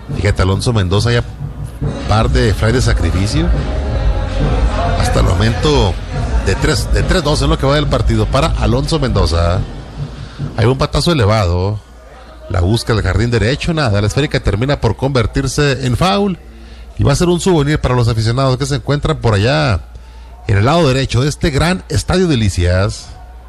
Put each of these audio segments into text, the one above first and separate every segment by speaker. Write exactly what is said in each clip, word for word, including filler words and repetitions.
Speaker 1: Fíjate, Alonso Mendoza ya par de fly de sacrificio. Hasta el momento de tres, de tres dos en lo que va del partido para Alonso Mendoza. Hay un patazo elevado. La busca el jardín derecho, nada. La esférica termina por convertirse en foul. Y va a ser un souvenir para los aficionados que se encuentran por allá en el lado derecho de este gran Estadio Delicias.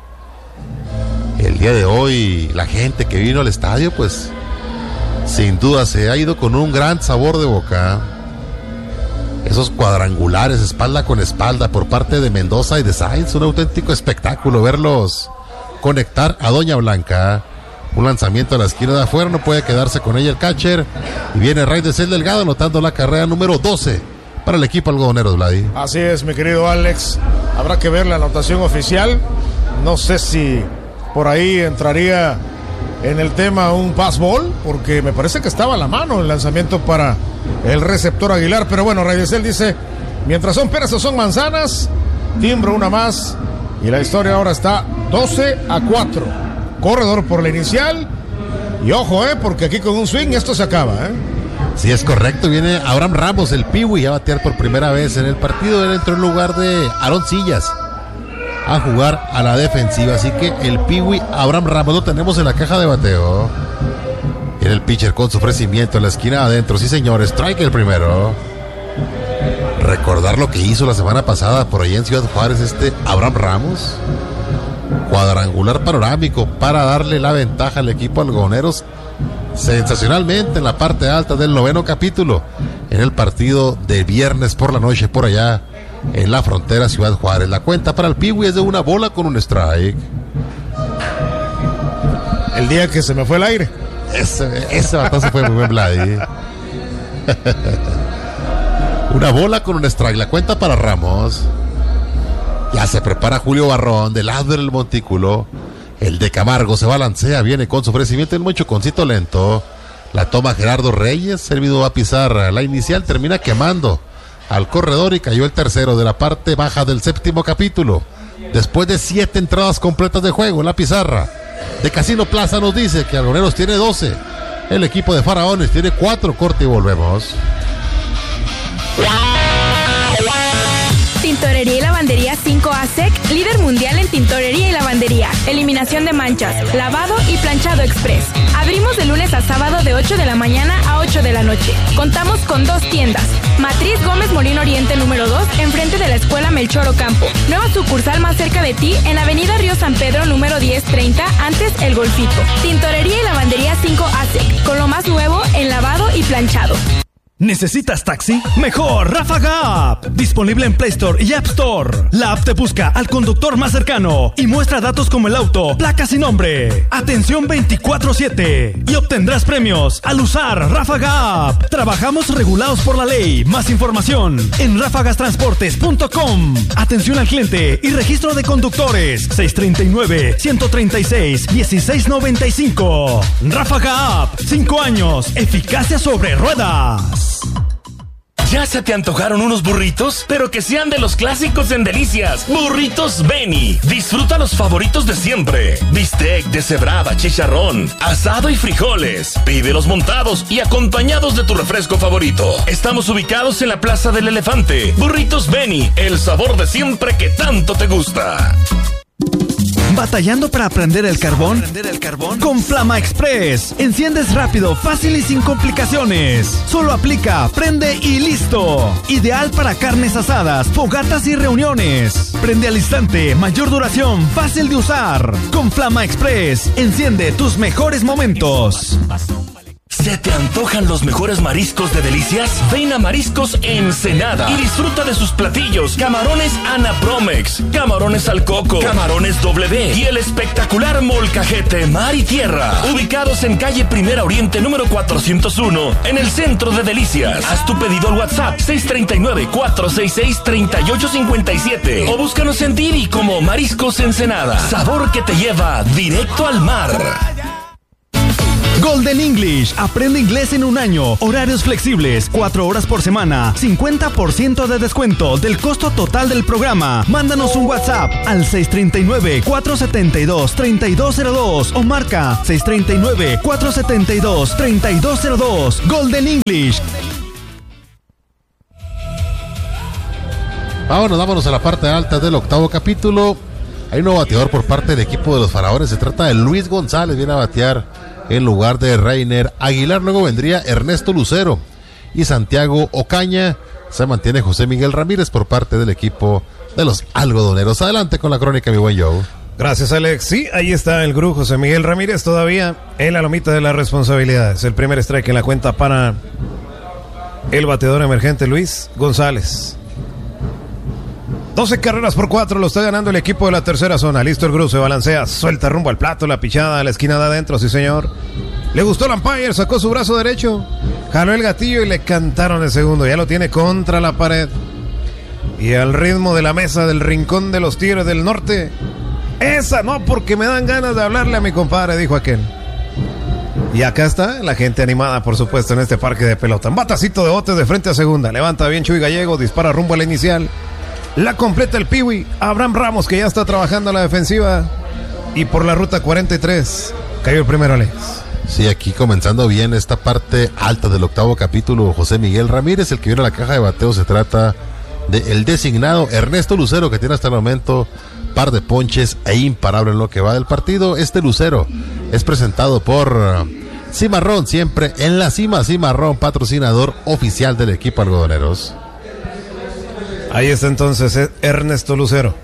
Speaker 1: El día de hoy, la gente que vino al estadio, pues, sin duda se ha ido con un gran sabor de boca. Esos cuadrangulares, espalda con espalda, por parte de Mendoza y de Sainz, un auténtico espectáculo verlos conectar a Doña Blanca. Un lanzamiento a la esquina de afuera, no puede quedarse con ella el catcher. Y viene Ray de Cel Delgado anotando la carrera número doce para el equipo algodoneros, Vladi.
Speaker 2: Así es, mi querido Alex. Habrá que ver la anotación oficial. No sé si por ahí entraría en el tema un pass ball, porque me parece que estaba a la mano el lanzamiento para el receptor Aguilar. Pero bueno, Ray de Cel dice, mientras son peras o son manzanas, timbro una más. Y la historia ahora está doce a cuatro. Corredor por la inicial. Y ojo, eh, porque aquí con un swing esto se acaba, eh.
Speaker 1: Sí, es correcto. Viene Abraham Ramos, el Piwi, a batear por primera vez en el partido. Él entró en lugar de Aaron Sillas a jugar a la defensiva. Así que el Piwi Abraham Ramos lo tenemos en la caja de bateo. Viene el pitcher con su ofrecimiento en la esquina adentro. Sí, señores, strike el primero. Recordar lo que hizo la semana pasada por allá en Ciudad Juárez este Abraham Ramos. Cuadrangular panorámico para darle la ventaja al equipo algodoneros sensacionalmente en la parte alta del noveno capítulo en el partido de viernes por la noche por allá en la frontera Ciudad Juárez. La cuenta para el Piwi es de una bola con un strike.
Speaker 2: El día que se me fue el aire.
Speaker 1: Ese, ese batazo fue muy buen, Vladi. Una bola con un strike. La cuenta para Ramos. Ya se prepara Julio Barrón del lado del montículo. El de Camargo se balancea, viene con su ofrecimiento en un choconcito lento. La toma Gerardo Reyes, el video va a pisar la inicial, termina quemando al corredor y cayó el tercero de la parte baja del séptimo capítulo. Después de siete entradas completas de juego en la pizarra de Casino Plaza nos dice que Algodoneros tiene doce. El equipo de Faraones tiene cuatro. Corte y volvemos.
Speaker 3: Tintorería y Lavandería cinco A S E C, líder mundial en tintorería y lavandería, eliminación de manchas, lavado y planchado express. Abrimos de lunes a sábado de ocho de la mañana a ocho de la noche. Contamos con dos tiendas. Matriz Gómez Molino Oriente número dos, enfrente de la Escuela Melchor Ocampo. Nueva sucursal más cerca de ti en Avenida Río San Pedro número diez treinta, antes El Golfito. Tintorería y Lavandería cinco A S E C, con lo más nuevo en lavado y planchado.
Speaker 4: ¿Necesitas taxi? Mejor Ráfaga App. Disponible en Play Store y App Store. La app te busca al conductor más cercano y muestra datos como el auto, placas y nombre. Atención veinticuatro siete. Y obtendrás premios al usar Ráfaga App. Trabajamos regulados por la ley. Más información en ráfagas transportes punto com. Atención al cliente y registro de conductores. seis tres nueve, uno tres seis, uno seis nueve cinco. Ráfaga App. Cinco años. Eficacia sobre ruedas.
Speaker 5: ¿Ya se te antojaron unos burritos? Pero que sean de los clásicos en Delicias. Burritos Beni. Disfruta los favoritos de siempre. Bistec, deshebrada, chicharrón, asado y frijoles. Pídelos montados y acompañados de tu refresco favorito. Estamos ubicados en la Plaza del Elefante. Burritos Beni, el sabor de siempre que tanto te gusta.
Speaker 4: ¿Batallando para prender el carbón? ¿Prender el carbón? Con Flama Express. Enciendes rápido, fácil y sin complicaciones. Solo aplica, prende y listo. Ideal para carnes asadas, fogatas y reuniones. Prende al instante, mayor duración, fácil de usar. Con Flama Express, enciende tus mejores momentos.
Speaker 5: ¿Se te antojan los mejores mariscos de Delicias? Ven a Mariscos Ensenada y disfruta de sus platillos. Camarones Anapromex, camarones al coco, camarones doble D y el espectacular molcajete mar y tierra. Ubicados en calle Primera Oriente número cuatrocientos uno, en el centro de Delicias. Haz tu pedido al WhatsApp seis tres nueve, cuatro seis seis, tres ocho cinco siete o búscanos en Didi como Mariscos Ensenada. Sabor que te lleva directo al mar.
Speaker 4: Golden English. Aprende inglés en un año. Horarios flexibles. Cuatro horas por semana. cincuenta por ciento de descuento del costo total del programa. Mándanos un WhatsApp al seis tres nueve, cuatro siete dos, tres dos cero dos o marca seis tres nueve, cuatro siete dos, tres dos cero dos. Golden English.
Speaker 1: Vámonos, vámonos a la parte alta del octavo capítulo. Hay un nuevo bateador por parte del equipo de los Faraones. Se trata de Luis González. Viene a batear en lugar de Reiner Aguilar. Luego vendría Ernesto Lucero y Santiago Ocaña. Se mantiene José Miguel Ramírez por parte del equipo de los algodoneros. Adelante con la crónica, mi buen Joe.
Speaker 2: Gracias, Alex. Sí, ahí está el grupo José Miguel Ramírez todavía en la lomita de las responsabilidades. El primer strike en la cuenta para el bateador emergente Luis González. doce carreras por cuatro lo está ganando el equipo de la tercera zona. Listo el grupo, se balancea, suelta rumbo al plato, la pichada a la esquina de adentro, sí señor. Le gustó el umpire, sacó su brazo derecho, jaló el gatillo y le cantaron el segundo. Ya lo tiene contra la pared. Y al ritmo de la mesa del rincón de los Tigres del Norte. Esa no, porque me dan ganas de hablarle a mi compadre, dijo aquel. Y acá está la gente animada, por supuesto, en este parque de pelota. Un batacito de bote de frente a segunda. Levanta bien Chuy Gallego, dispara rumbo a la inicial. La completa el Piwi, Abraham Ramos, que ya está trabajando a la defensiva. Y por la ruta cuarenta y tres, cayó el primero, Alex.
Speaker 1: Sí, aquí comenzando bien esta parte alta del octavo capítulo, José Miguel Ramírez, el que viene a la caja de bateo. Se trata del designado Ernesto Lucero, que tiene hasta el momento par de ponches e imparable en lo que va del partido. Este Lucero es presentado por Cimarrón, siempre en la cima. Cimarrón, patrocinador oficial del equipo algodoneros.
Speaker 2: Ahí está entonces Ernesto Lucero.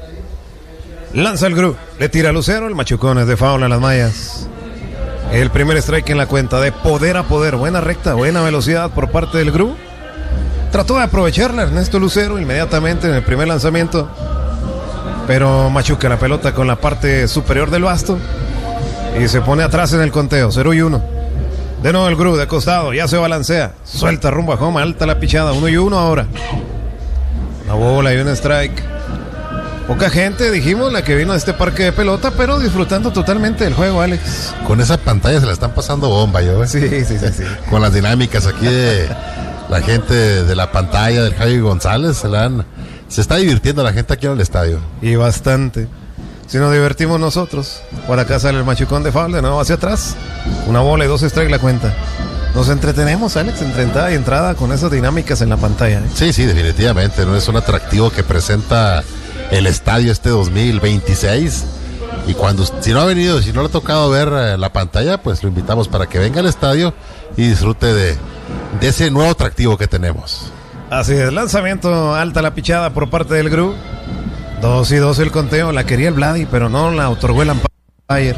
Speaker 2: Lanza el Gru, le tira a Lucero, el machucón es de foul a las mallas. El primer strike en la cuenta, de poder a poder. Buena recta, buena velocidad por parte del Gru. Trató de aprovecharla Ernesto Lucero inmediatamente en el primer lanzamiento, pero machuca la pelota con la parte superior del basto y se pone atrás en el conteo, cero y uno. De nuevo el Gru de costado, ya se balancea, suelta rumbo a home, alta la pichada, uno y uno ahora. Una bola y un strike. Poca gente, dijimos, la que vino a este parque de pelota, pero disfrutando totalmente del juego, Alex.
Speaker 1: Con esa pantalla se la están pasando bomba, yo. ¿eh?
Speaker 2: Sí, sí, sí, sí.
Speaker 1: Con las dinámicas aquí de la gente de la pantalla del Javi González, se, la han, se está divirtiendo la gente aquí en el estadio.
Speaker 2: Y bastante. Si nos divertimos nosotros. Por acá sale el machucón de foul, de nuevo hacia atrás. Una bola y dos strikes la cuenta. Nos entretenemos, Alex, entre entrada y entrada con esas dinámicas en la pantalla. ¿eh?
Speaker 1: Sí, sí, definitivamente. No es un atractivo que presenta el estadio este dos mil veintiséis. Y cuando, si no ha venido, si no le ha tocado ver eh, la pantalla, pues lo invitamos para que venga al estadio y disfrute de, de ese nuevo atractivo que tenemos.
Speaker 2: Así es, lanzamiento alta la pichada por parte del Gru. Dos y dos el conteo, la quería el Vladi, pero no la otorgó el umpire.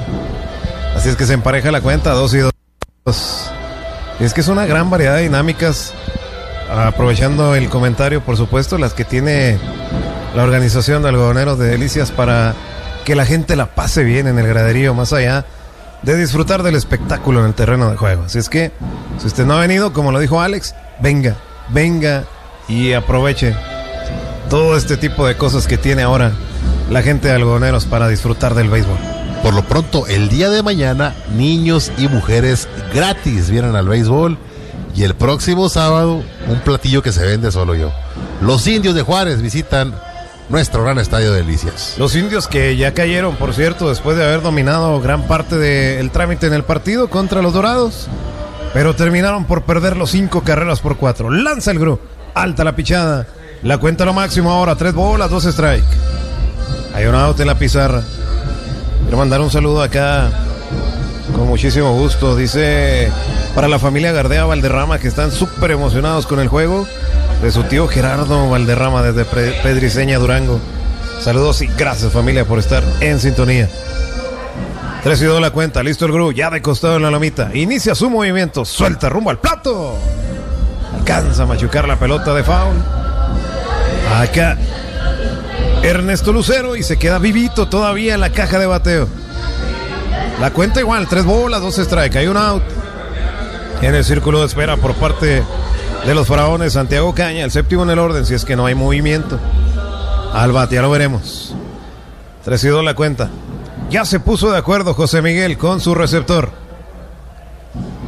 Speaker 2: Así es que se empareja la cuenta, dos y dos. Y es que es una gran variedad de dinámicas, aprovechando el comentario, por supuesto, las que tiene la organización de Algodoneros de Delicias para que la gente la pase bien en el graderío, más allá de disfrutar del espectáculo en el terreno de juego. Así es que, si usted no ha venido, como lo dijo Alex, venga, venga y aproveche todo este tipo de cosas que tiene ahora la gente de Algodoneros para disfrutar del béisbol.
Speaker 1: Por lo pronto, el día de mañana, niños y mujeres gratis vienen al béisbol. Y el próximo sábado, un platillo que se vende solo yo. Los Indios de Juárez visitan nuestro gran estadio de Delicias.
Speaker 2: Los Indios que ya cayeron, por cierto, después de haber dominado gran parte del trámite en el partido contra los Dorados, pero terminaron por perder los cinco carreras por cuatro. Lanza el Gru, alta la pichada, la cuenta lo máximo ahora, tres bolas, dos strike. Hay un out en la pizarra. Quiero mandar un saludo acá con muchísimo gusto. Dice para la familia Gardea Valderrama, que están súper emocionados con el juego de su tío Gerardo Valderrama desde Pedriceña, Durango. Saludos y gracias, familia, por estar en sintonía. Tres y dos la cuenta, listo el Gru, ya de costado en la lomita. Inicia su movimiento, suelta rumbo al plato. Alcanza a machucar la pelota de foul. Acá Ernesto Lucero y se queda vivito todavía en la caja de bateo. La cuenta igual, tres bolas, dos strike, hay un out. En el círculo de espera por parte de los Faraones, Santiago Caña, el séptimo en el orden, si es que no hay movimiento. Al bate, ya lo veremos. tres y dos la cuenta. Ya se puso de acuerdo José Miguel con su receptor.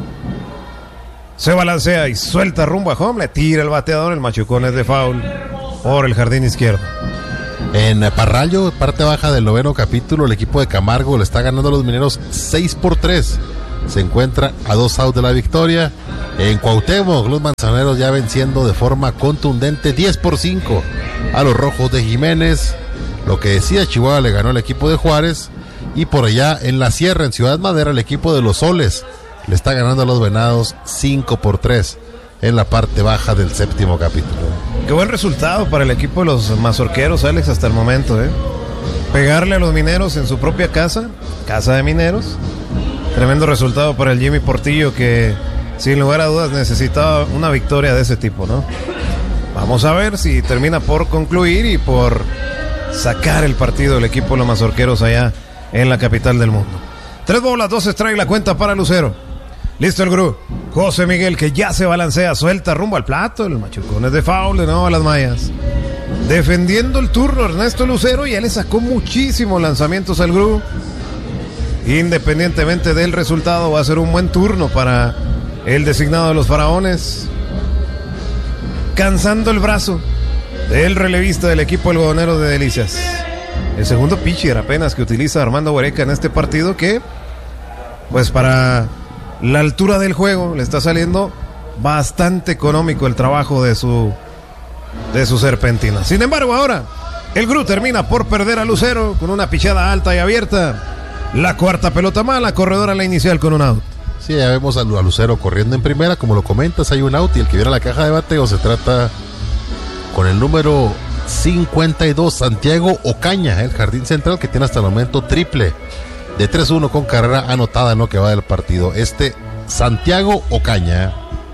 Speaker 2: Se balancea y suelta rumbo a home. Le tira el bateador. El machucón es de foul por el jardín izquierdo.
Speaker 1: En Parrallo, parte baja del noveno capítulo, el equipo de Camargo le está ganando a los Mineros seis por tres. Se encuentra a dos outs de la victoria. En Cuauhtémoc, los manzaneros ya venciendo de forma contundente diez por cinco a los Rojos de Jiménez. Lo que decía, Chihuahua le ganó al equipo de Juárez. Y por allá en la Sierra, en Ciudad Madera, el equipo de los Soles le está ganando a los Venados cinco por tres en la parte baja del séptimo capítulo.
Speaker 2: Qué buen resultado para el equipo de los mazorqueros, Alex, hasta el momento, ¿eh? Pegarle a los Mineros en su propia casa, casa de Mineros. Tremendo resultado para el Jimmy Portillo, que sin lugar a dudas necesitaba una victoria de ese tipo, ¿no? Vamos a ver si termina por concluir y por sacar el partido del equipo de los mazorqueros allá en la capital del mundo. Tres bolas, dos strikes, la cuenta para Lucero. Listo el Gru. José Miguel, que ya se balancea, suelta rumbo al plato. El machucón es de foul, de nuevo a las mallas. Defendiendo el turno Ernesto Lucero, ya le sacó muchísimos lanzamientos al Gru. Independientemente del resultado, va a ser un buen turno para el designado de los Faraones. Cansando el brazo del relevista del equipo algodonero de Delicias. El segundo pitcher apenas que utiliza Armando Huereca en este partido, que pues para la altura del juego le está saliendo bastante económico el trabajo de su de su serpentina. Sin embargo, ahora el Gru termina por perder a Lucero con una pichada alta y abierta. La cuarta pelota mala, corredor a la inicial con un out.
Speaker 1: Sí, ya vemos a Lucero corriendo en primera, como lo comentas, hay un out y el que viene a la caja de bateo se trata con el número cincuenta y dos, Santiago Ocaña, el jardín central, que tiene hasta el momento triple de tres uno con carrera anotada en lo que va del partido. Este Santiago Ocaña.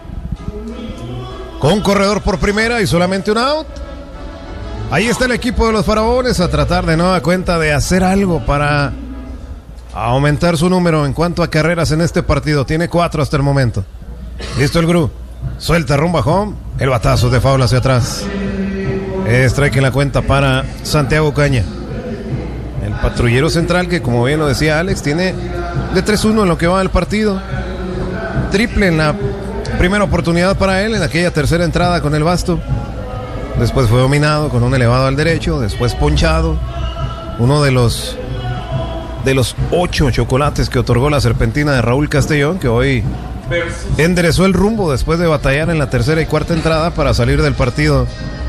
Speaker 2: Con corredor por primera y solamente un out. Ahí está el equipo de los Faraones a tratar de nueva cuenta de hacer algo para aumentar su número en cuanto a carreras en este partido. Tiene cuatro hasta el momento. Listo el Gru. Suelta rumbo a home. El batazo de foul hacia atrás. Strike en la cuenta para Santiago Ocaña. El patrullero central que, como bien lo decía Alex, tiene de tres uno en lo que va del partido. Triple en la primera oportunidad para él, en aquella tercera entrada con el basto. Después fue dominado con un elevado al derecho, después ponchado. Uno de los de los ocho chocolates que otorgó la serpentina de Raúl Castellón, que hoy enderezó el rumbo después de batallar en la tercera y cuarta entrada para salir del partido.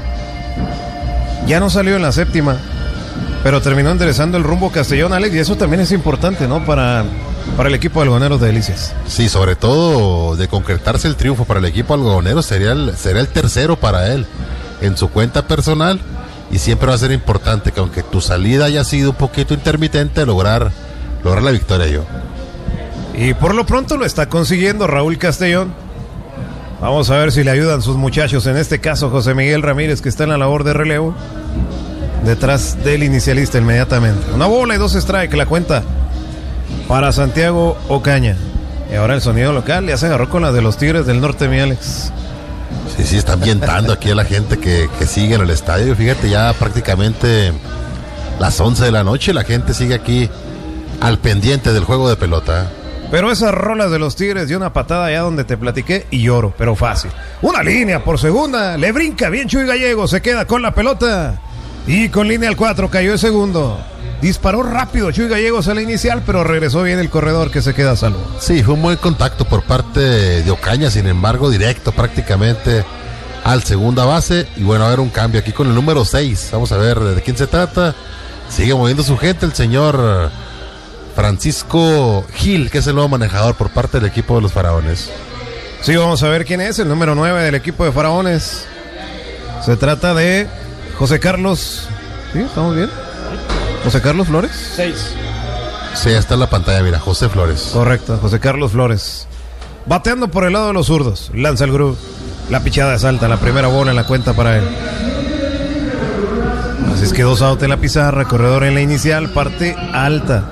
Speaker 2: Ya no salió en la séptima, pero terminó enderezando el rumbo Castellón, Alex, y eso también es importante, ¿no? Para, para el equipo de algodoneros de Delicias.
Speaker 1: Sí, sobre todo de concretarse el triunfo para el equipo algodonero, sería el, sería el tercero para él en su cuenta personal, y siempre va a ser importante que aunque tu salida haya sido un poquito intermitente, lograr, lograr la victoria yo.
Speaker 2: Y por lo pronto lo está consiguiendo Raúl Castellón. Vamos a ver si le ayudan sus muchachos, en este caso José Miguel Ramírez, que está en la labor de relevo, detrás del inicialista inmediatamente. Una bola y dos strikes, la cuenta para Santiago Ocaña. Y ahora el sonido local ya se agarró con las de los Tigres del Norte, mi Alex.
Speaker 1: Sí, sí, están ambientando aquí a la gente que, que sigue en el estadio. Fíjate, ya prácticamente las once de la noche, la gente sigue aquí al pendiente del juego de pelota.
Speaker 2: Pero esas rolas de los Tigres dio una patada allá donde te platiqué y lloro, pero fácil. Una línea por segunda, le brinca bien Chuy Gallego, se queda con la pelota y con línea al cuatro cayó el segundo. Disparó rápido Chuy Gallegos a la inicial, pero regresó bien el corredor, que se queda a salvo.
Speaker 1: Sí, fue un buen contacto por parte de Ocaña, sin embargo, directo prácticamente al segunda base. Y bueno, a ver un cambio aquí con el número seis. Vamos a ver de quién se trata. Sigue moviendo su gente el señor Francisco Gil, que es el nuevo manejador por parte del equipo de los Faraones.
Speaker 2: Sí, vamos a ver quién es el número nueve del equipo de Faraones. Se trata de José Carlos. ¿Sí? ¿Estamos bien? ¿José Carlos Flores?
Speaker 6: Seis.
Speaker 1: Sí, está en la pantalla, mira, José Flores.
Speaker 2: Correcto, José Carlos Flores. Bateando por el lado de los zurdos. Lanza el Gru. La pichada es alta, la primera bola en la cuenta para él. Así es que dos out en la pizarra, corredor en la inicial, parte alta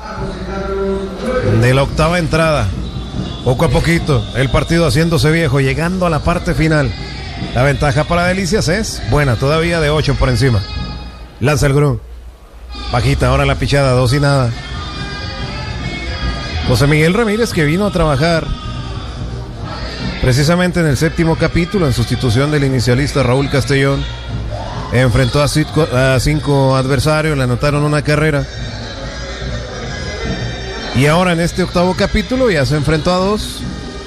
Speaker 2: de la octava entrada. Poco a poquito, el partido haciéndose viejo, llegando a la parte final. La ventaja para Delicias es buena, todavía de ocho por encima. Lanza el Gru. Bajita ahora la pichada, dos y nada. José Miguel Ramírez, que vino a trabajar Precisamente en el séptimo capítulo, en sustitución del inicialista Raúl Castellón, enfrentó a cinco, a cinco adversarios, le anotaron una carrera. Y ahora en este octavo capítulo ya se enfrentó a dos.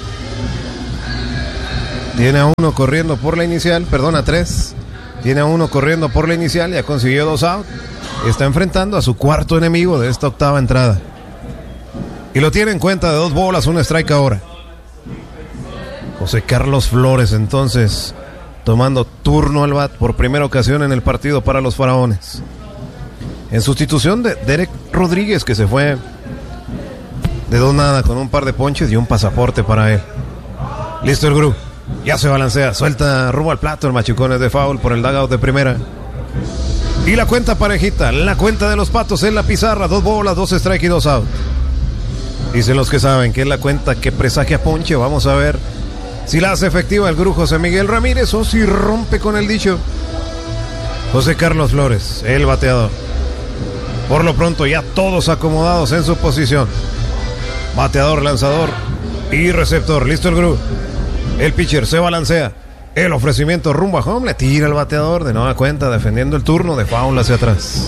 Speaker 2: Tiene a uno corriendo por la inicial, perdón, a tres. Tiene a uno corriendo por la inicial, ya consiguió dos out. Está enfrentando a su cuarto enemigo de esta octava entrada. Y lo tiene en cuenta de dos bolas, un strike ahora. José Carlos Flores entonces tomando turno al bat por primera ocasión en el partido para los Faraones. En sustitución de Derek Rodríguez, que se fue de dos nada con un par de ponches y un pasaporte para él. Listo el Gru. Ya se balancea, suelta rumbo al plato el machucones de foul por el dugout de primera. Y la cuenta parejita, la cuenta de los Patos en la pizarra, dos bolas, dos strike y dos out. Dicen los que saben que es la cuenta que presagia ponche. Vamos a ver si la hace efectiva el Gru José Miguel Ramírez o si rompe con el dicho. José Carlos Flores, el bateador. Por lo pronto ya todos acomodados en su posición. Bateador, lanzador y receptor. Listo el Gru. El pitcher se balancea. El ofrecimiento rumbo a home. Le tira el bateador de nueva cuenta, defendiendo el turno de foul hacia atrás.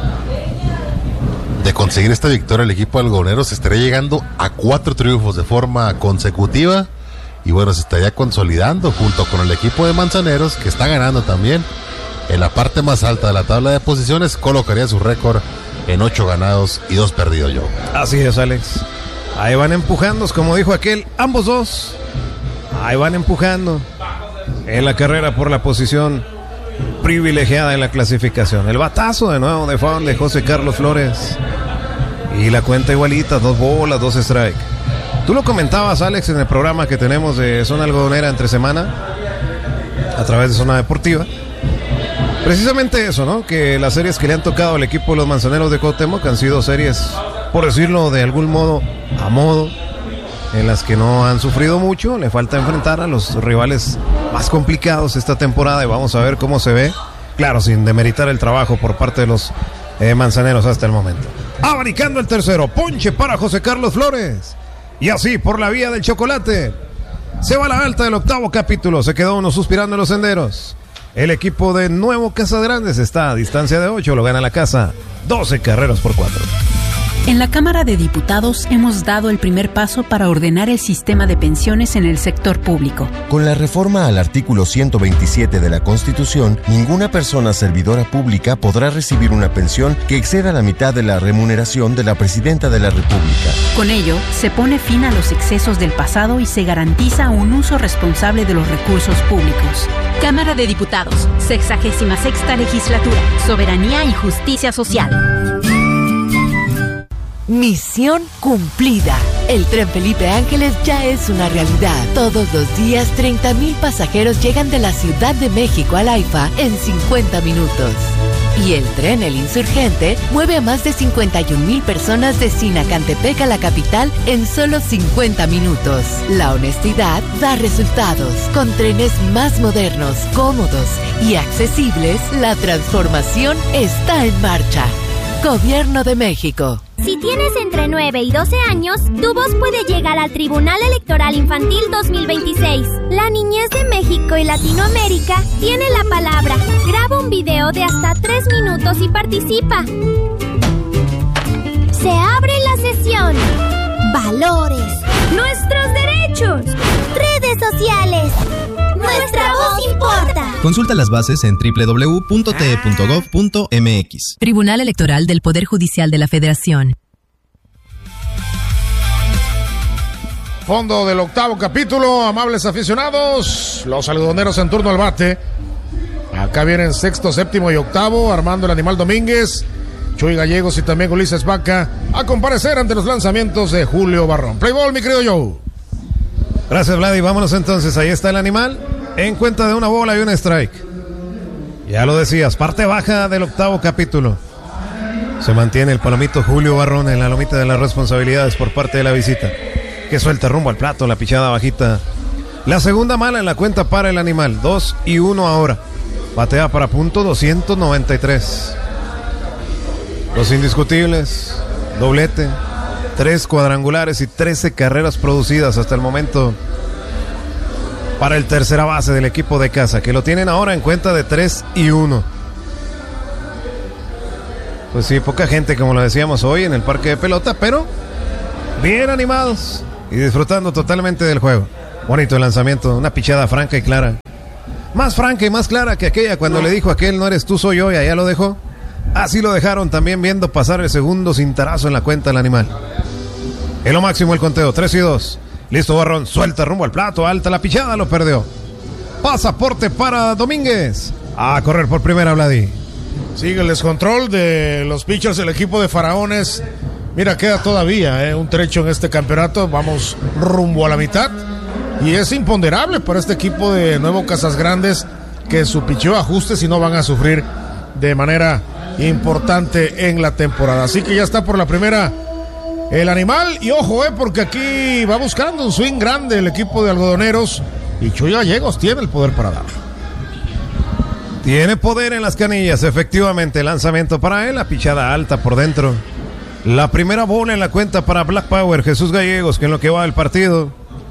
Speaker 1: De conseguir esta victoria, el equipo algodonero se estaría llegando a cuatro triunfos de forma consecutiva. Y bueno, se estaría consolidando junto con el equipo de Manzaneros, que está ganando también en la parte más alta de la tabla de posiciones. Colocaría su récord en ocho ganados y dos perdidos, yo.
Speaker 2: Así es, Alex. Ahí van empujando, como dijo aquel, ambos dos. Ahí van empujando en la carrera por la posición privilegiada en la clasificación. El batazo de nuevo de foul de José Carlos Flores. Y la cuenta igualita, dos bolas, dos strike. Tú lo comentabas, Alex, en el programa que tenemos de Zona Algodonera entre semana, a través de Zona Deportiva. Precisamente eso, ¿no? Que las series que le han tocado al equipo de los Manzaneros de Cuauhtémoc han sido series, por decirlo de algún modo, a modo, en las que no han sufrido mucho. Le falta enfrentar a los rivales más complicados esta temporada y vamos a ver cómo se ve. Claro, sin demeritar el trabajo por parte de los eh, Manzaneros hasta el momento. Abanicando el tercero, ponche para José Carlos Flores. Y así, por la vía del chocolate, se va a la alta del octavo capítulo. Se quedó uno suspirando en los senderos. El equipo de Nuevo Casagrandes está a distancia de ocho, lo gana la casa, doce carreras por cuatro.
Speaker 6: En la Cámara de Diputados hemos dado el primer paso para ordenar el sistema de pensiones en el sector público.
Speaker 7: Con la reforma al artículo ciento veintisiete de la Constitución, ninguna persona servidora pública podrá recibir una pensión que exceda la mitad de la remuneración de la Presidenta de la República.
Speaker 6: Con ello, se pone fin a los excesos del pasado y se garantiza un uso responsable de los recursos públicos. Cámara de Diputados, sexagésima sexta legislatura, soberanía y justicia social.
Speaker 8: Misión cumplida. El tren Felipe Ángeles ya es una realidad. Todos los días, treinta mil pasajeros llegan de la Ciudad de México al AIFA en cincuenta minutos. Y el tren El Insurgente mueve a más de cincuenta y un mil personas de Sinacantepec a la capital en solo cincuenta minutos. La honestidad da resultados. Con trenes más modernos, cómodos y accesibles, la transformación está en marcha. Gobierno de México.
Speaker 9: Si tienes entre nueve y doce años, tu voz puede llegar al Tribunal Electoral Infantil dos mil veintiséis. La niñez de México y Latinoamérica tiene la palabra. Graba un video de hasta tres minutos y participa. Se abre la sesión. Valores. Nuestros derechos. Redes sociales. Nuestra voz importa.
Speaker 10: Consulta las bases en doble u doble u doble u punto t e punto gov punto m x.
Speaker 6: Tribunal Electoral del Poder Judicial de la Federación.
Speaker 2: Fondo del octavo capítulo, amables aficionados. Los algodoneros en turno al bate. Acá vienen sexto, séptimo y octavo. Armando el Animal Domínguez, Chuy Gallegos y también Ulises Vaca a comparecer ante los lanzamientos de Julio Barrón. Play ball, mi querido Joe. Gracias, Vladi. Vámonos entonces. Ahí está el animal en cuenta de una bola y un strike. Ya lo decías, parte baja del octavo capítulo. Se mantiene el palomito Julio Barrón en la lomita de las responsabilidades por parte de la visita, que suelta rumbo al plato, la pichada bajita. La segunda mala en la cuenta para el animal. Dos y uno ahora. Batea para punto doscientos noventa y tres. Los indiscutibles, doblete, tres cuadrangulares y trece carreras producidas hasta el momento para el tercera base del equipo de casa, que lo tienen ahora en cuenta de tres y uno. Pues sí, poca gente, como lo decíamos hoy, en el parque de pelota, pero bien animados y disfrutando totalmente del juego. Bonito el lanzamiento, una pichada franca y clara. Más franca y más clara que aquella cuando le dijo a aquel, no eres tú, soy yo, y allá lo dejó. Así lo dejaron también viendo pasar el segundo cintarazo en la cuenta del animal. En lo máximo el conteo, tres y dos. Listo Barrón, suelta rumbo al plato, alta la pichada, lo perdió. Pasaporte para Domínguez. A correr por primera, Vladi.
Speaker 11: Sigue el descontrol de los pitchers del equipo de Faraones. Mira, queda todavía eh, un trecho en este campeonato. Vamos rumbo a la mitad. Y es imponderable para este equipo de Nuevo Casas Grandes que su picheo ajuste, si no van a sufrir de manera importante en la temporada. Así que ya está por la primera el animal. Y ojo, eh, porque aquí va buscando un swing grande el equipo de algodoneros. Y Chuy Gallegos tiene el poder para darlo.
Speaker 2: Tiene poder en las canillas, efectivamente. Lanzamiento para él, la pichada alta por dentro. La primera bola en la cuenta para Black Power, Jesús Gallegos, que en lo que va del partido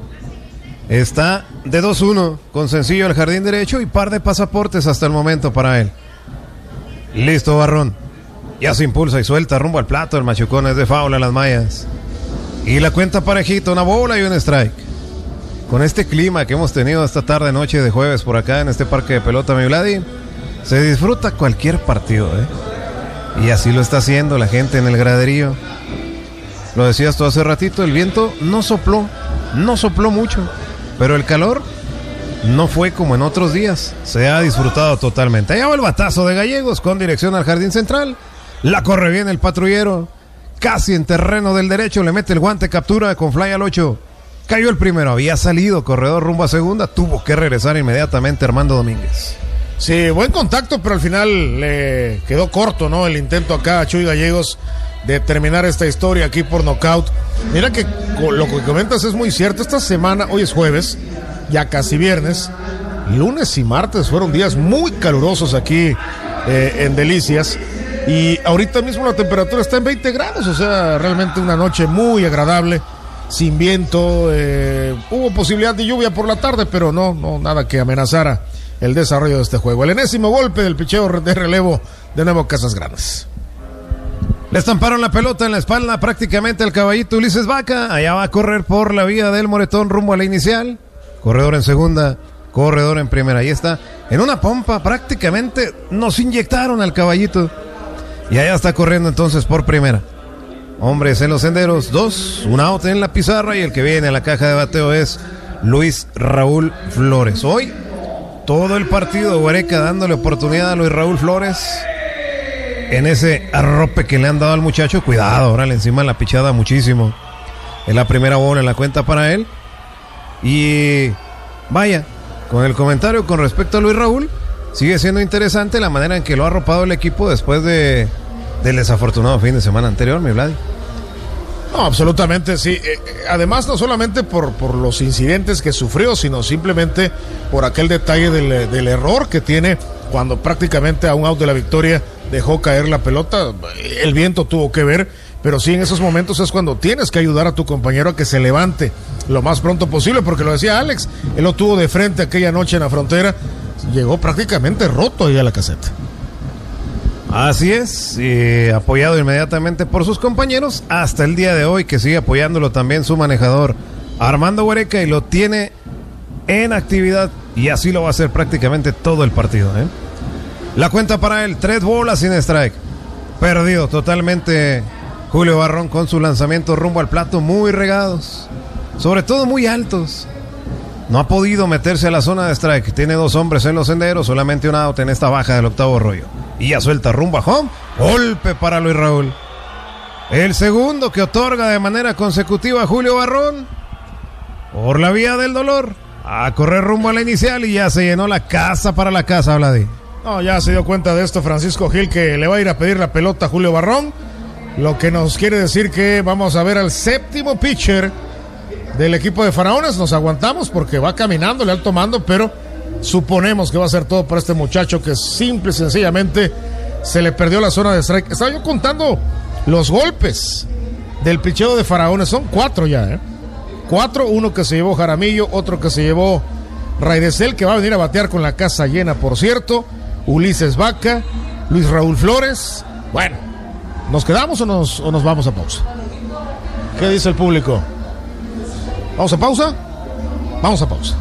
Speaker 2: está de dos uno, con sencillo al jardín derecho y par de pasaportes hasta el momento para él. Listo Barrón. Ya se impulsa y suelta rumbo al plato. El machucón es de foul a las mallas. Y la cuenta parejita, una bola y un strike. Con este clima que hemos tenido esta tarde, noche de jueves por acá en este parque de pelota, mi Vladi, se disfruta cualquier partido, ¿eh? Y así lo está haciendo la gente en el graderío. Lo decías tú hace ratito, el viento no sopló, no sopló mucho, pero el calor no fue como en otros días. Se ha disfrutado totalmente. Allá va el batazo de Gallegos con dirección al jardín central. La corre bien el patrullero. Casi en terreno del derecho. Le mete el guante, captura con fly al ocho. Cayó el primero. Había salido corredor rumbo a segunda. Tuvo que regresar inmediatamente Armando Domínguez.
Speaker 11: Sí, buen contacto, pero al final le quedó corto, ¿no? El intento acá a Chuy Gallegos de terminar esta historia aquí por nocaut. Mira que lo que comentas es muy cierto. Esta semana, hoy es jueves, ya casi viernes, lunes y martes fueron días muy calurosos aquí eh, en Delicias, y ahorita mismo la temperatura está en veinte grados, o sea, realmente una noche muy agradable, sin viento. Eh, hubo posibilidad de lluvia por la tarde, pero no, no nada que amenazara el desarrollo de este juego. El enésimo golpe del picheo de relevo de Nuevo Casas Grandes.
Speaker 2: Le estamparon la pelota en la espalda prácticamente al caballito Ulises Vaca. Allá va a correr por la vía del Moretón rumbo a la inicial. Corredor en segunda, corredor en primera. Ahí está, en una pompa prácticamente nos inyectaron al caballito. Y allá está corriendo entonces por primera. Hombres en los senderos, dos, un out en la pizarra, y el que viene a la caja de bateo es Luis Raúl Flores. Hoy, todo el partido, Huereca dándole oportunidad a Luis Raúl Flores en ese arrope que le han dado al muchacho. Cuidado, ahora le encima la pichada muchísimo. Es la primera bola en la cuenta para él. Y vaya, con el comentario con respecto a Luis Raúl, sigue siendo interesante la manera en que lo ha arropado el equipo después de del desafortunado fin de semana anterior, mi Vladi.
Speaker 11: No, absolutamente, sí. Eh, además, no solamente por, por los incidentes que sufrió, sino simplemente por aquel detalle del, del error que tiene cuando prácticamente a un out de la victoria dejó caer la pelota. El viento tuvo que ver, pero sí, en esos momentos es cuando tienes que ayudar a tu compañero a que se levante lo más pronto posible, porque lo decía Alex, él lo tuvo de frente aquella noche en la frontera, llegó prácticamente roto ahí a la caseta.
Speaker 2: Así es, y apoyado inmediatamente por sus compañeros, hasta el día de hoy, que sigue apoyándolo también su manejador Armando Huereca, y lo tiene en actividad, y así lo va a hacer prácticamente todo el partido, ¿eh? La cuenta para él, tres bolas sin strike. Perdido totalmente Julio Barrón con su lanzamiento rumbo al plato, muy regados, sobre todo muy altos. No ha podido meterse a la zona de strike. Tiene dos hombres en los senderos, solamente un out en esta baja del octavo rollo. Y ya suelta rumbo a home. Golpe para Luis Raúl. El segundo que otorga de manera consecutiva a Julio Barrón. Por la vía del dolor. A correr rumbo a la inicial, y ya se llenó la casa para la casa, Vladi.
Speaker 11: No, ya se dio cuenta de esto Francisco Gil, que le va a ir a pedir la pelota a Julio Barrón. Lo que nos quiere decir que vamos a ver al séptimo pitcher del equipo de Faraones. Nos aguantamos porque va caminando, le alto mando, pero suponemos que va a ser todo para este muchacho que simple y sencillamente se le perdió la zona de strike. Estaba yo contando los golpes del picheo de Faraones, son cuatro ya, ¿eh? Cuatro, uno que se llevó Jaramillo, otro que se llevó
Speaker 2: Raidesel, que va a venir a batear con la casa llena, por cierto. Ulises Vaca, Luis Raúl Flores. Bueno, ¿nos quedamos o nos, o nos vamos a pausa? ¿Qué dice el público? ¿Vamos a pausa? Vamos a pausa.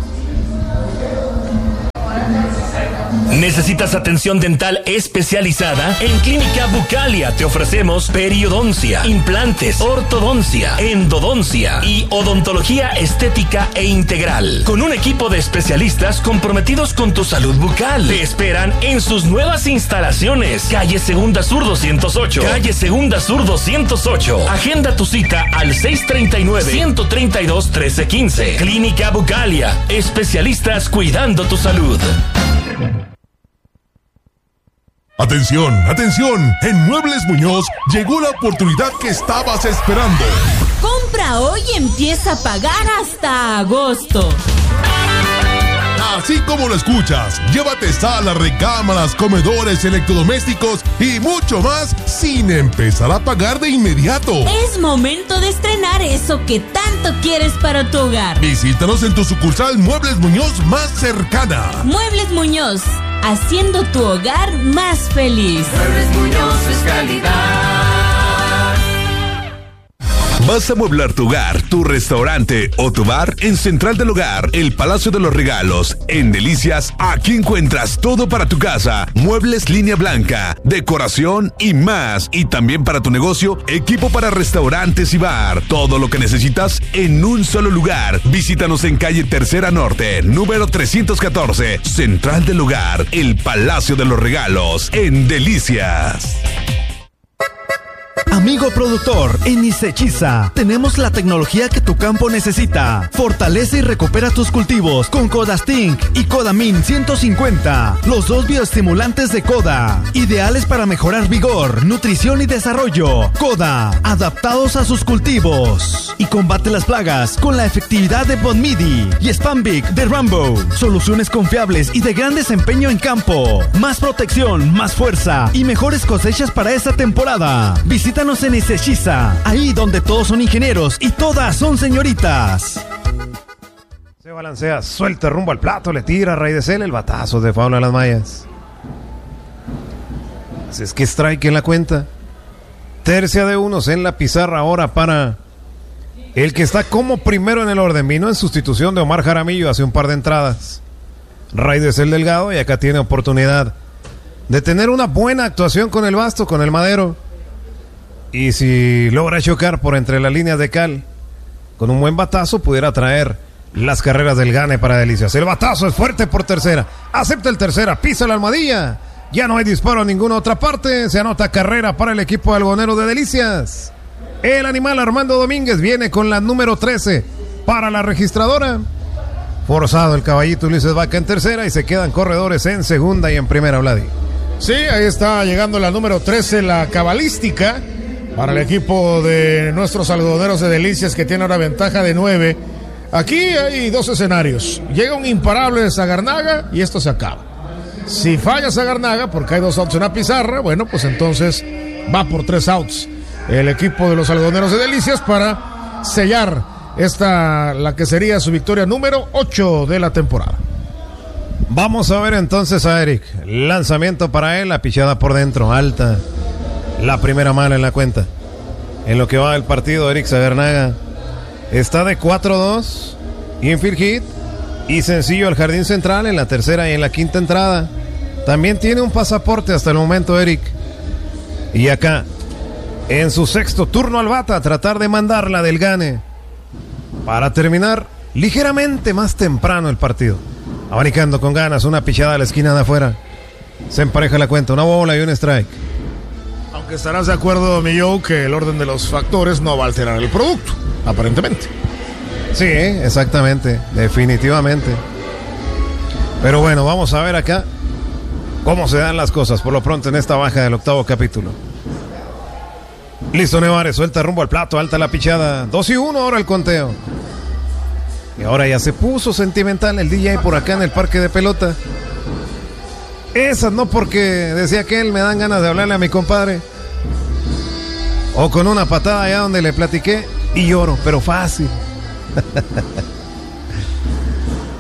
Speaker 5: ¿Necesitas atención dental especializada? En Clínica Bucalia te ofrecemos periodoncia, implantes, ortodoncia, endodoncia y odontología estética e integral. Con un equipo de especialistas comprometidos con tu salud bucal. Te esperan en sus nuevas instalaciones. Calle Segunda Sur doscientos ocho. Calle Segunda Sur doscientos ocho. Agenda tu cita al seis treinta y nueve, ciento treinta y dos, trece quince. Clínica Bucalia. Especialistas cuidando tu salud.
Speaker 12: Atención, atención, en Muebles Muñoz llegó la oportunidad que estabas esperando.
Speaker 13: Compra hoy y empieza a pagar hasta agosto.
Speaker 12: Así como lo escuchas, llévate salas, recámaras, comedores, electrodomésticos y mucho más sin empezar a pagar de inmediato.
Speaker 13: Es momento de estrenar eso que tanto quieres para tu hogar.
Speaker 12: Visítanos en tu sucursal Muebles Muñoz más cercana.
Speaker 13: Muebles Muñoz, haciendo tu hogar más feliz.
Speaker 14: Muebles Muñoz es calidad.
Speaker 15: ¿Vas a amueblar tu hogar, tu restaurante o tu bar? En Central del Hogar, el Palacio de los Regalos, en Delicias, aquí encuentras todo para tu casa, muebles línea blanca, decoración y más. Y también para tu negocio, equipo para restaurantes y bar. Todo lo que necesitas en un solo lugar. Visítanos en calle Tercera Norte, número trescientos catorce, Central del Hogar, el Palacio de los Regalos, en Delicias.
Speaker 4: Amigo productor, en Isechiza tenemos la tecnología que tu campo necesita. Fortalece y recupera tus cultivos con Codastink y Codamin ciento cincuenta, los dos bioestimulantes de Coda, ideales para mejorar vigor, nutrición y desarrollo. Coda, adaptados a sus cultivos. Y combate las plagas con la efectividad de Bonmidi y Spambic de Rambo. Soluciones confiables y de gran desempeño en campo. Más protección, más fuerza y mejores cosechas para esta temporada. Visítanos en Isechiza, ahí donde todos son ingenieros y todas son señoritas.
Speaker 11: Se balancea, suelta rumbo al plato, le tira a Raidesel el batazo de fauna a las mallas. Así es que strike en la cuenta. Tercia de unos en la pizarra ahora para el que está como primero en el orden. Vino en sustitución de Omar Jaramillo hace un par de entradas. Raidesel Delgado, y acá tiene oportunidad de tener una buena actuación con el basto, con el madero. Y si logra chocar por entre las líneas de cal, con un buen batazo pudiera traer las carreras del gane para Delicias. El batazo es fuerte por tercera. Acepta el tercera, pisa la almohadilla. Ya no hay disparo en ninguna otra parte. Se anota carrera para el equipo algonero de Delicias. El animal Armando Domínguez viene con la número trece para la registradora. Forzado el caballito Ulises Vaca en tercera y se quedan corredores en segunda y en primera, Vladi.
Speaker 2: Sí, ahí está llegando la número trece, la cabalística, para el equipo de nuestros algodoneros de Delicias, que tiene ahora ventaja de nueve. Aquí hay dos escenarios. Llega un imparable de Sagarnaga y esto se acaba. Si falla Sagarnaga, porque hay dos outs en la pizarra, bueno, pues entonces va por tres outs el equipo de los algodoneros de Delicias para sellar esta, la que sería su victoria número ocho de la temporada.
Speaker 11: Vamos a ver entonces a Eric. Lanzamiento para él, la pichada por dentro, alta. La primera mala en la cuenta. En lo que va el partido, Eric Sagarnaga está de cuatro dos, infield hit y sencillo al jardín central en la tercera y en la quinta entrada. También tiene un pasaporte hasta el momento, Eric. Y acá, en su sexto turno al bata, a tratar de mandarla del gane para terminar ligeramente más temprano el partido. Abanicando con ganas, una pichada a la esquina de afuera. Se empareja la cuenta, una bola y un strike.
Speaker 2: Aunque estarás de acuerdo, mi Joe, que el orden de los factores no va a alterar el producto, aparentemente.
Speaker 11: Sí, exactamente, definitivamente. Pero bueno, vamos a ver acá cómo se dan las cosas por lo pronto en esta baja del octavo capítulo. Listo, Nevares, suelta rumbo al plato, alta la pichada. dos y uno ahora el conteo. Y ahora ya se puso sentimental el D J por acá en el parque de pelota. Esas no, porque decía que él me dan ganas de hablarle a mi compadre. O con una patada allá donde le platiqué y lloro, pero fácil.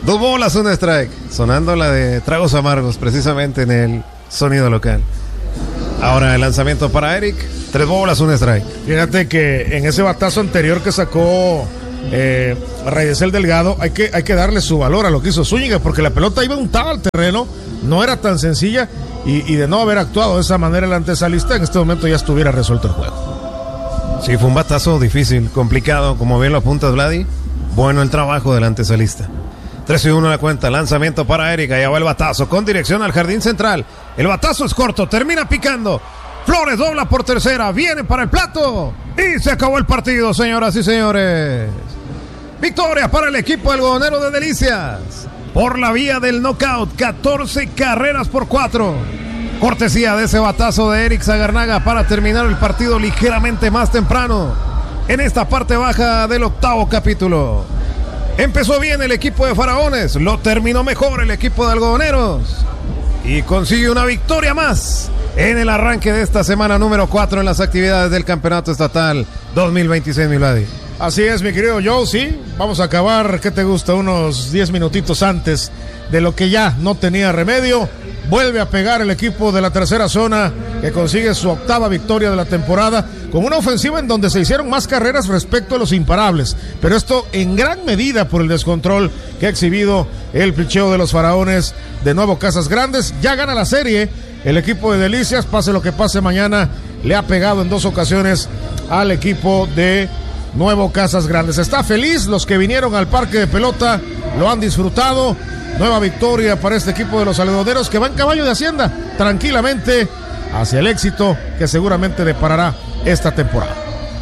Speaker 16: Dos bolas, un strike. Sonando la de tragos amargos, precisamente en el sonido local. Ahora el lanzamiento para Eric. Tres bolas, un strike.
Speaker 2: Fíjate que en ese batazo anterior que sacó eh, Reyesel Delgado, hay que, hay que darle su valor a lo que hizo Zúñiga, porque la pelota iba untada al terreno, no era tan sencilla, y, y de no haber actuado de esa manera el antesalista, en este momento ya estuviera resuelto el juego.
Speaker 16: Sí, fue un batazo difícil, complicado, como bien lo apuntas, Vladi. Bueno el trabajo del antesalista. tres y uno la cuenta, lanzamiento para Eric, allá va el batazo, con dirección al jardín central. El batazo es corto, termina picando. Flores dobla por tercera, viene para el plato y se acabó el partido, señoras y señores. Victoria para el equipo algodonero de Delicias por la vía del knockout, catorce carreras por cuatro. Cortesía de ese batazo de Eric Zagarnaga para terminar el partido ligeramente más temprano en esta parte baja del octavo capítulo. Empezó bien el equipo de Faraones, lo terminó mejor el equipo de algodoneros y consigue una victoria más en el arranque de esta semana número cuatro en las actividades del Campeonato Estatal dos mil veintiséis, mi Vladi.
Speaker 2: Así es, mi querido Joe, sí, vamos a acabar, ¿qué te gusta? Unos diez minutitos antes de lo que ya no tenía remedio. Vuelve a pegar el equipo de la tercera zona, que consigue su octava victoria de la temporada, con una ofensiva en donde se hicieron más carreras respecto a los imparables, pero esto en gran medida por el descontrol que ha exhibido el picheo de los Faraones. De nuevo Casas Grandes, ya gana la serie. El equipo de Delicias, pase lo que pase mañana, le ha pegado en dos ocasiones al equipo de Nuevo Casas Grandes. Está feliz, los que vinieron al parque de pelota lo han disfrutado. Nueva victoria para este equipo de los algodoneros, que va en caballo de Hacienda tranquilamente hacia el éxito que seguramente deparará esta temporada.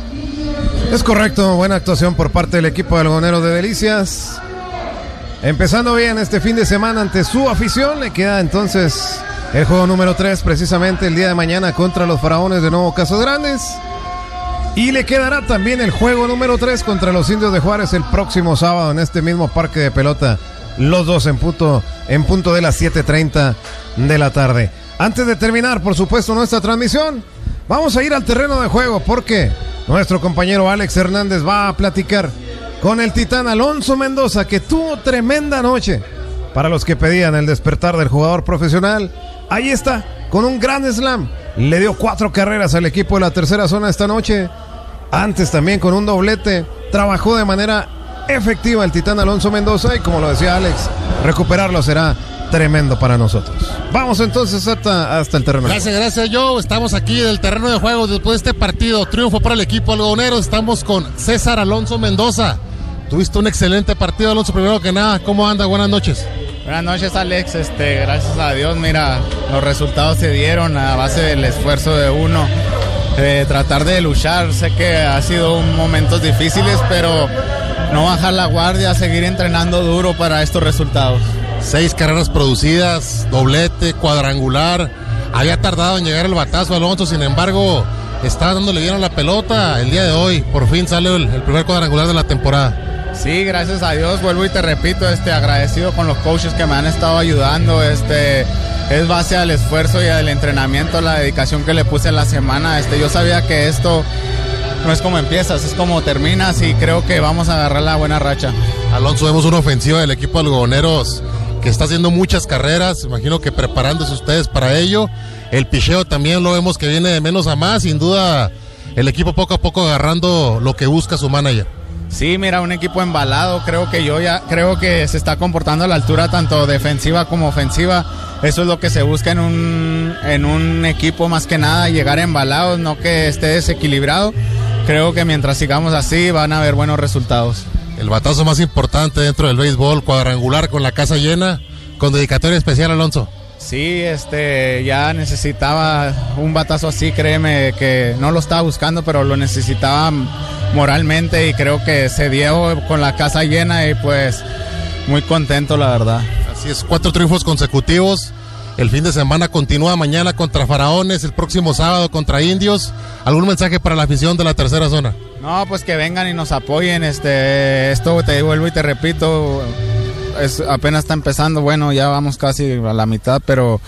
Speaker 16: Es correcto, buena actuación por parte del equipo de algodoneros de Delicias. Empezando bien este fin de semana ante su afición, le queda entonces el juego número tres, precisamente el día de mañana contra los Faraones de Nuevo Casas Grandes. Y le quedará también el juego número tres contra los Indios de Juárez el próximo sábado en este mismo parque de pelota. Los dos en punto, en punto de las siete treinta de la tarde. Antes de terminar, por supuesto, nuestra transmisión, vamos a ir al terreno de juego porque nuestro compañero Alex Hernández va a platicar con el titán Alonso Mendoza, que tuvo tremenda noche. Para los que pedían el despertar del jugador profesional, ahí está, con un gran slam. Le dio cuatro carreras al equipo de la tercera zona esta noche. Antes también con un doblete. Trabajó de manera efectiva el titán Alonso Mendoza y, como lo decía Alex, recuperarlo será tremendo para nosotros. Vamos entonces hasta, hasta el terreno.
Speaker 17: Gracias, gracias Joe. Estamos aquí en el terreno de juego después de este partido. Triunfo para el equipo algodonero. Estamos con César Alonso Mendoza. Tuviste un excelente partido, Alonso. Primero que nada, ¿cómo anda? Buenas noches.
Speaker 18: Buenas noches, Alex. Este, gracias a Dios, mira, los resultados se dieron a base del esfuerzo de uno. Eh, tratar de luchar. Sé que ha sido momentos difíciles, pero no bajar la guardia, seguir entrenando duro para estos resultados.
Speaker 17: Seis carreras producidas, doblete, cuadrangular. Había tardado en llegar el batazo, Alonso, sin embargo, está dándole bien a la pelota el día de hoy. Por fin sale el, el primer cuadrangular de la temporada.
Speaker 18: Sí, gracias a Dios, vuelvo y te repito, este, agradecido con los coaches que me han estado ayudando. Este, es base al esfuerzo y al entrenamiento, la dedicación que le puse en la semana. Este, yo sabía que esto no es como empiezas, es como terminas, y creo que vamos a agarrar la buena racha.
Speaker 17: Alonso, vemos una ofensiva del equipo de algodoneros que está haciendo muchas carreras, imagino que preparándose ustedes para ello. El picheo también lo vemos que viene de menos a más, sin duda el equipo poco a poco agarrando lo que busca su manager.
Speaker 18: Sí, mira, un equipo embalado, creo que yo ya creo que se está comportando a la altura tanto defensiva como ofensiva. Eso es lo que se busca en un, en un equipo, más que nada, llegar embalados, no que esté desequilibrado. Creo que mientras sigamos así van a haber buenos resultados.
Speaker 17: El batazo más importante dentro del béisbol, cuadrangular con la casa llena, con dedicatoria especial, Alonso.
Speaker 18: Sí, este, ya necesitaba un batazo así, créeme que no lo estaba buscando, pero lo necesitaba moralmente y creo que se dio con la casa llena y pues muy contento, la verdad.
Speaker 17: Así es, cuatro triunfos consecutivos. El fin de semana continúa mañana contra Faraones, el próximo sábado contra Indios. ¿Algún mensaje para la afición de la tercera zona?
Speaker 18: No, pues que vengan y nos apoyen. Este, esto te vuelvo y te repito, es, apenas está empezando. Bueno, ya vamos casi a la mitad, pero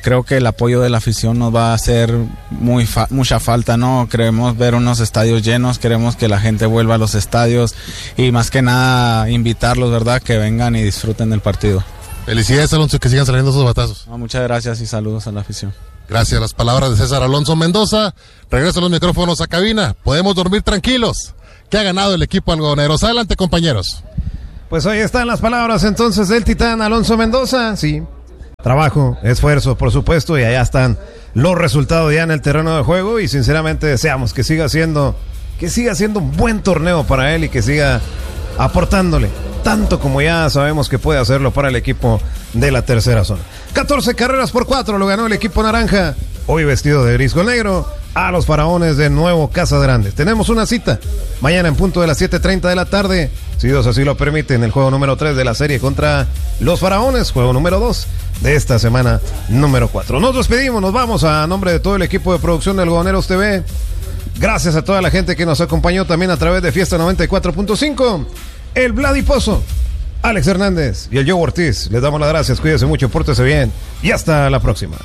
Speaker 18: creo que el apoyo de la afición nos va a hacer muy fa- mucha falta, ¿no? Queremos ver unos estadios llenos, queremos que la gente vuelva a los estadios y más que nada invitarlos, ¿verdad? Que vengan y disfruten del partido.
Speaker 1: Felicidades, Alonso, que sigan saliendo esos batazos.
Speaker 18: No, muchas gracias y saludos a la afición.
Speaker 1: Gracias a las palabras de César Alonso Mendoza. Regreso los micrófonos a cabina. Podemos dormir tranquilos. ¿Qué ha ganado el equipo algodoneros? Adelante, compañeros.
Speaker 16: Pues ahí están las palabras entonces del titán Alonso Mendoza. Sí, trabajo, esfuerzo, por supuesto, y allá están los resultados ya en el terreno de juego. Y sinceramente deseamos que siga siendo, que siga siendo un buen torneo para él y que siga aportándole tanto como ya sabemos que puede hacerlo para el equipo de la tercera zona. catorce carreras por cuatro lo ganó el equipo naranja, hoy vestido de gris con negro, a los Faraones de Nuevo Casa Grande. Tenemos una cita mañana en punto de las siete treinta de la tarde, si Dios así lo permite, en el juego número tres de la serie contra los Faraones, juego número dos de esta semana número cuatro. Nos despedimos, nos vamos a nombre de todo el equipo de producción de Algodoneros T V. Gracias a toda la gente que nos acompañó también a través de Fiesta noventa y cuatro punto cinco. El Vladipozo, Alex Hernández y el Joe Ortiz. Les damos las gracias, cuídense mucho, pórtese bien y hasta la próxima.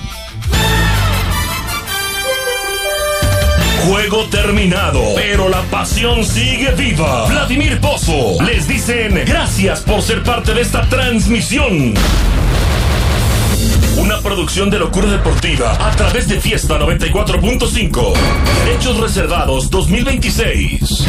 Speaker 5: Juego terminado, pero la pasión sigue viva. Vladimir Pozo les dicen gracias por ser parte de esta transmisión. Una producción de Locura Deportiva a través de Fiesta noventa y cuatro punto cinco. Derechos reservados dos mil veintiséis.